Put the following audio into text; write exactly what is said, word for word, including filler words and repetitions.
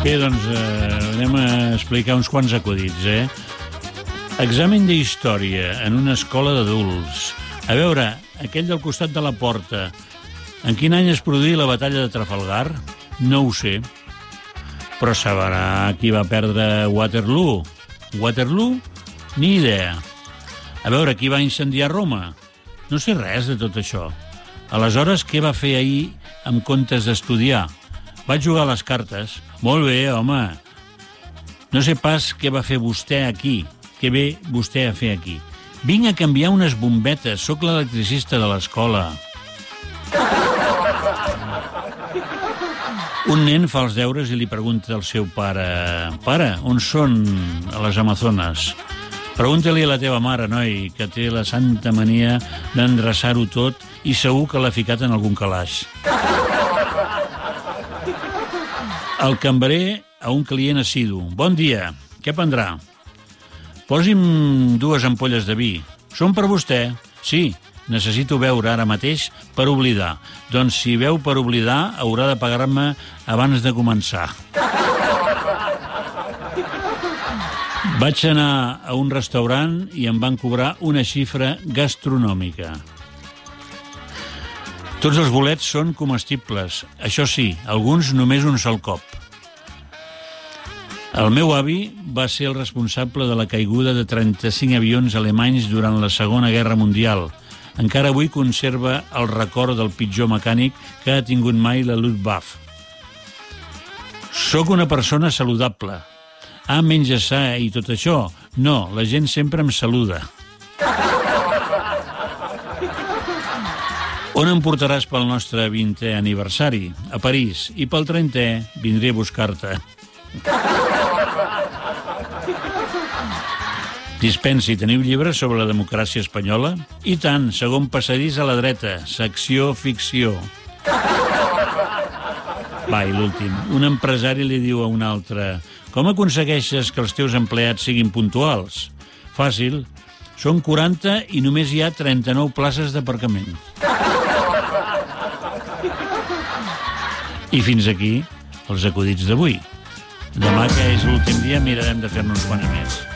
Bé, doncs eh, anem a explicar uns quants acudits, eh? Examen d'història en una escola d'adults. A veure, aquell del costat de la porta. En quin any es produí la batalla de Trafalgar? No ho sé. Però sabrà qui va perdre Waterloo. Waterloo? Ni idea. A veure, qui va incendiar Roma? No sé res de tot això. Aleshores, què va fer ahir en comptes d'estudiar? Vaig jugar a les cartes. Molt bé, home. No sé pas què va fer vostè aquí. Què ve vostè a fer aquí? Vinc a canviar unes bombetes. Soc l'electricista de l'escola. Un nen fa els deures i li pregunta al seu pare: «Pare, on són les amazones?» «Pregunta-li a la teva mare, noi, que té la santa mania d'endreçar-ho tot i segur que l'ha ficat en algun calaix». El cambrer a un client assidu: «Bon dia, què prendrà?» «Posi'm dues ampolles de vi». «Són per vostè?» «Sí, necessito beure ara mateix per oblidar». «Doncs si beu per oblidar, haurà de pagar-me abans de començar». Vaig anar a un restaurant i em van cobrar una xifra gastronòmica. Tots els bolets són comestibles. Això sí, alguns només un sol cop. El meu avi va ser el responsable de la caiguda de trenta-cinc avions alemanys durant la Segona Guerra Mundial. Encara avui conserva el record del pitjor mecànic que ha tingut mai la Luftwaffe. Soc una persona saludable. Ah, menja sa i tot això? No, la gent sempre em saluda. On em portaràs pel nostre vintè aniversari? A París. I pel trentè vindré a buscar-te. Dispensi, teniu llibres sobre la democràcia espanyola? I tant, segon passadís a la dreta, secció ficció. Va, i l'últim. Un empresari li diu a un altre: «Com aconsegueixes que els teus empleats siguin puntuals?» «Fàcil. Són quaranta i només hi ha trenta-nou places d'aparcament». I fins aquí els acudits d'avui. Demà, que és l'últim dia, mirarem de fer-nos quants més.